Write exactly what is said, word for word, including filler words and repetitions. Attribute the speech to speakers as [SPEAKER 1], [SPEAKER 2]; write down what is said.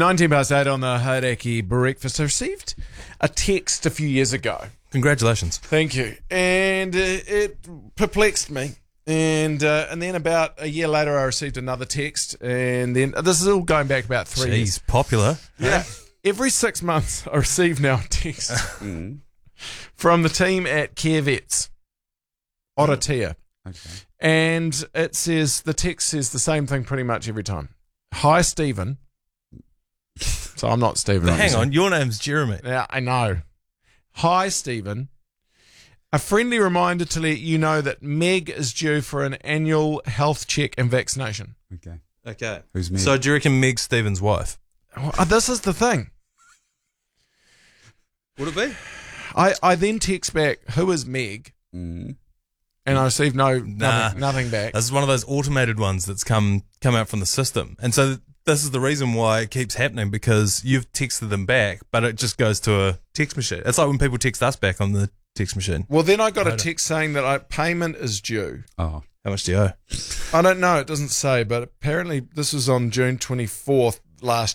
[SPEAKER 1] nineteen past eight on the Hauraki Breakfast. I received a text a few years ago.
[SPEAKER 2] Congratulations.
[SPEAKER 1] Thank you. And uh, it perplexed me. And uh, and then about a year later, I received another text. And then this is all going back about three
[SPEAKER 2] Jeez,
[SPEAKER 1] years.
[SPEAKER 2] popular.
[SPEAKER 1] Yeah. Every six months, I receive now a text from the team at Care Vets, Otatia.
[SPEAKER 3] Okay.
[SPEAKER 1] And it says, the text says the same thing pretty much every time. Hi, Stephen. So I'm not Stephen.
[SPEAKER 2] But hang
[SPEAKER 1] obviously.
[SPEAKER 2] on, your name's Jeremy.
[SPEAKER 1] Yeah, I know. Hi, Stephen. A friendly reminder to let you know that Meg is due for an annual health check and vaccination.
[SPEAKER 3] Okay.
[SPEAKER 2] Okay.
[SPEAKER 3] Who's Meg?
[SPEAKER 2] So do you reckon Meg's Stephen's wife?
[SPEAKER 1] Well, this is the thing.
[SPEAKER 2] Would it be?
[SPEAKER 1] I, I then text back, who is Meg?
[SPEAKER 3] Mm.
[SPEAKER 1] And I received no
[SPEAKER 2] Nah.
[SPEAKER 1] nothing, nothing back.
[SPEAKER 2] This is one of those automated ones that's come come out from the system. And so this is the reason why it keeps happening, because you've texted them back, but it just goes to a text machine. It's like when people text us back on the text machine.
[SPEAKER 1] Well, then I got a text saying that I, payment is due.
[SPEAKER 3] Oh.
[SPEAKER 2] How much do you owe?
[SPEAKER 1] I don't know. It doesn't say, but apparently this was on June twenty-fourth last